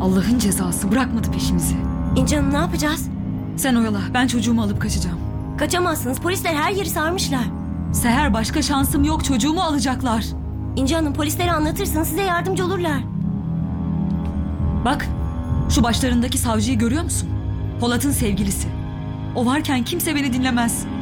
Allah'ın cezası bırakmadı peşimizi. İnci Hanım ne yapacağız? Sen oyala, ben çocuğumu alıp kaçacağım. Kaçamazsınız. Polisler her yeri sarmışlar. Seher, başka şansım yok, çocuğumu alacaklar. İnci Hanım polislere anlatırsın, size yardımcı olurlar. Bak, şu başlarındaki savcıyı görüyor musun? Polat'ın sevgilisi. O varken kimse beni dinlemez.